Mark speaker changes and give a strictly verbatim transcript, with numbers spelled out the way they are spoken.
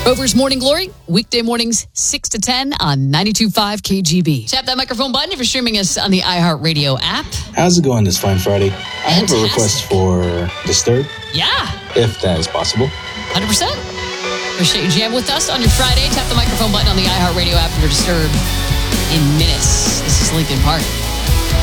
Speaker 1: Rover's Morning Glory, weekday mornings six to ten on ninety-two point five K G B. Tap that microphone button if you're streaming us on the iHeartRadio app.
Speaker 2: How's it going this fine Friday? I have a request for Disturb.
Speaker 1: Yeah.
Speaker 2: If that is possible.
Speaker 1: one hundred percent. Appreciate you jamming with us on your Friday. Tap the microphone button on the iHeartRadio app for Disturb in minutes. This is Linkin Park.